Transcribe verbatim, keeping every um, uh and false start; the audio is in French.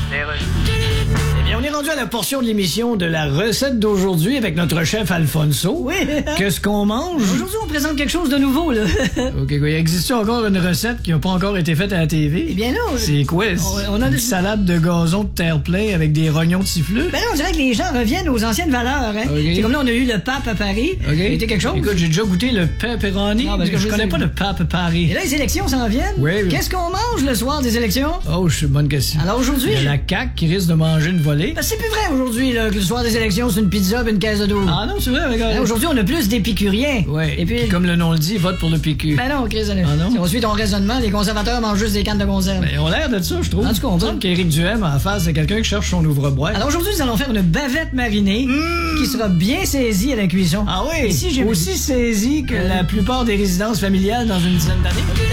Eh bien, on est rendu à la portion de l'émission de la recette d'aujourd'hui avec notre chef Alfonso. Oui. Qu'est-ce qu'on mange? Aujourd'hui, on présente quelque chose de nouveau, là. OK, quoi. Existe-t-il encore une recette qui n'a pas encore été faite à la T V? Eh bien, non. C'est quoi? On, on a une des... salade de gazon de terre plein avec des rognons de siffleux? Ben non, on dirait que les gens reviennent aux anciennes valeurs, hein. Okay. C'est comme là, on a eu le pape à Paris. OK. C'était quelque chose? Écoute, j'ai déjà goûté le pepperoni. Non, parce que je je connais sais. pas le pape à Paris. Et là, les élections s'en viennent. Oui, oui. Qu'est-ce qu'on mange le soir des élections? Oh, c'est une bonne question. Alors aujourd'hui... Il y a la C A Q qui risque de manger une volée. Ben, c'est plus vrai aujourd'hui, là, que le soir des élections, c'est une pizza et une caisse de dos. Ah non, c'est vrai, regarde. Hein, aujourd'hui, on a plus d'épicuriens. Ouais. Et puis... Comme le nom le dit, vote pour le P Q. Ben non, Chris, Ah non? si on suit ton raisonnement, les conservateurs mangent juste des cannes de conserve. Ben, ils ont l'air de ça, je trouve. En tout cas, on Il me va- semble qu'Éric Duhem, en face, c'est quelqu'un qui cherche son ouvre-boîte. Alors aujourd'hui, nous allons faire une bavette marinée qui sera bien saisie à la cuisson. Ah oui? Et si j'ai- Aussi saisi que Euh. la plupart des résidences familiales dans une dizaine d'années.